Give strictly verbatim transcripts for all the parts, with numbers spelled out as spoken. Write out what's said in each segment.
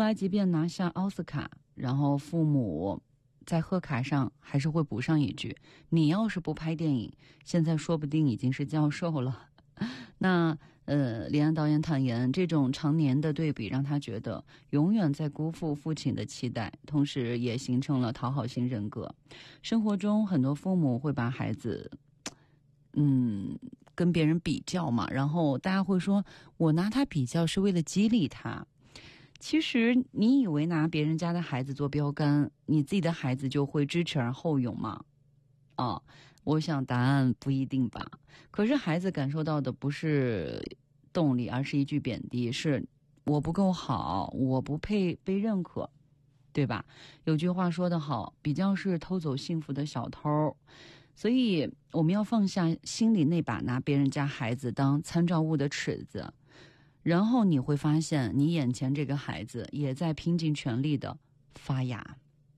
来即便拿下奥斯卡，然后父母在贺卡上还是会补上一句，你要是不拍电影，现在说不定已经是教授了。那呃，李安导演坦言，这种常年的对比让他觉得永远在辜负父亲的期待，同时也形成了讨好型人格。生活中很多父母会把孩子嗯跟别人比较嘛，然后大家会说我拿他比较是为了激励他。其实你以为拿别人家的孩子做标杆，你自己的孩子就会知耻而后勇吗？哦，我想答案不一定吧。可是孩子感受到的不是动力，而是一句贬低，是我不够好，我不配被认可，对吧？有句话说得好，比较是偷走幸福的小偷。所以我们要放下心里那把拿别人家孩子当参照物的尺子，然后你会发现你眼前这个孩子也在拼尽全力的发芽。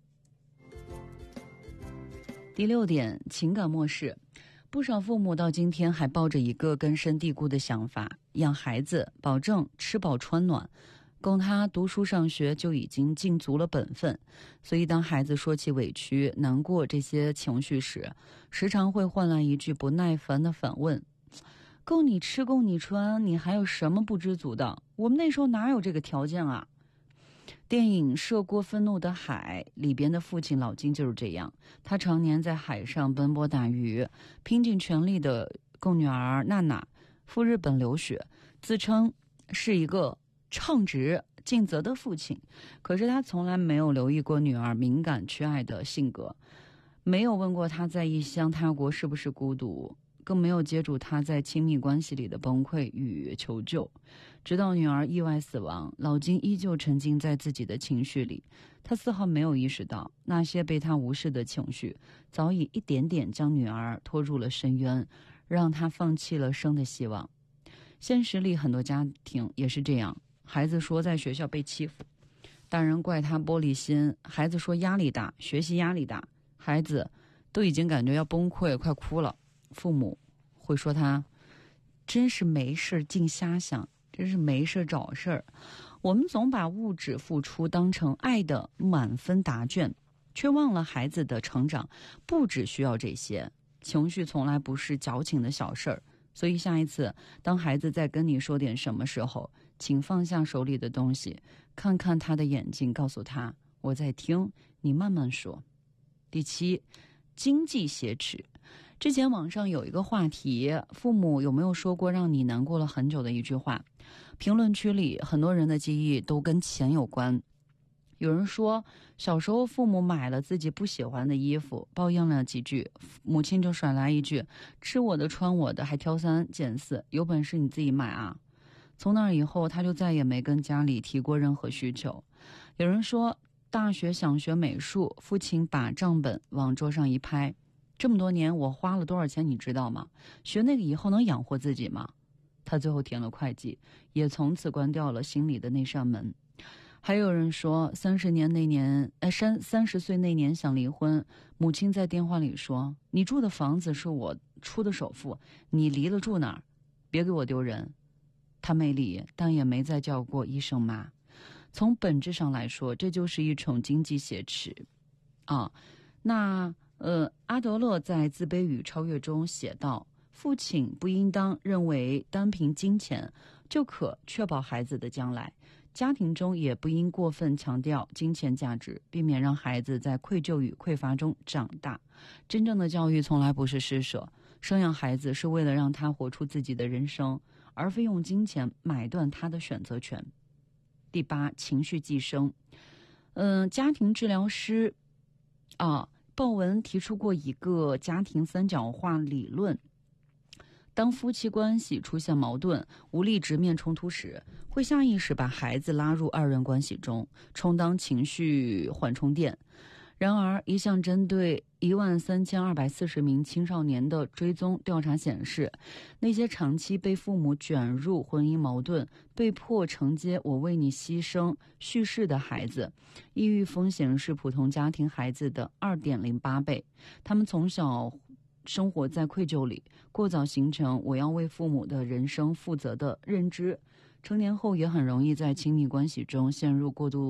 第六点，情感漠视。不少父母到今天还抱着一个根深蒂固的想法，养孩子保证吃饱穿暖，供他读书上学就已经尽足了本分。所以当孩子说起委屈难过这些情绪时，时常会换来一句不耐烦的反问，够你吃够你穿，你还有什么不知足的？我们那时候哪有这个条件啊？电影《涉过愤怒的海》里边的父亲老金就是这样，他常年在海上奔波打鱼，拼尽全力的供女儿娜娜赴日本留学，自称是一个称职尽责的父亲。可是他从来没有留意过女儿敏感缺爱的性格，没有问过她在异乡他国是不是孤独，更没有接住她在亲密关系里的崩溃与求救。直到女儿意外死亡，老金依旧沉浸在自己的情绪里，他丝毫没有意识到那些被他无视的情绪早已一点点将女儿拖入了深渊，让他放弃了生的希望。现实里很多家庭也是这样，孩子说在学校被欺负，大人怪他玻璃心，孩子说压力大，学习压力大，孩子都已经感觉要崩溃快哭了，父母会说他真是没事净瞎想，真是没事找事儿。我们总把物质付出当成爱的满分答卷，却忘了孩子的成长不只需要这些，情绪从来不是矫情的小事儿。所以下一次当孩子在跟你说点什么时候，请放下手里的东西，看看他的眼睛，告诉他我在听，你慢慢说。第七，经济挟持。之前网上有一个话题，父母有没有说过让你难过了很久的一句话？评论区里很多人的记忆都跟钱有关。有人说小时候父母买了自己不喜欢的衣服，抱怨了几句，母亲就甩来一句，吃我的穿我的，还挑三拣四，有本事你自己买啊。从那以后他就再也没跟家里提过任何需求。有人说大学想学美术，父亲把账本往桌上一拍，这么多年我花了多少钱你知道吗？学那个以后能养活自己吗？他最后填了会计，也从此关掉了心里的那扇门。还有人说三十年那年呃三三十岁那年想离婚，母亲在电话里说，你住的房子是我出的首付，你离了住哪儿？别给我丢人。他没离，但也没再叫过一声妈。从本质上来说，这就是一种经济挟持啊。那呃，阿德勒在《自卑与超越》中写道，父亲不应当认为单凭金钱就可确保孩子的将来，家庭中也不应过分强调金钱价值，避免让孩子在愧疚与匮乏中长大。真正的教育从来不是施舍，生养孩子是为了让他活出自己的人生，而非用金钱买断他的选择权。第八，情绪寄生。嗯，家庭治疗师啊，鲍文提出过一个家庭三角化理论。当夫妻关系出现矛盾，无力直面冲突时，会下意识把孩子拉入二人关系中，充当情绪缓冲垫。然而，一项针对一万三千二百四十名青少年的追踪调查显示，那些长期被父母卷入婚姻矛盾，被迫承接我为你牺牲叙事的孩子，抑郁风险是普通家庭孩子的 二点零八 倍。他们从小生活在愧疚里，过早形成我要为父母的人生负责的认知，成年后也很容易在亲密关系中陷入过度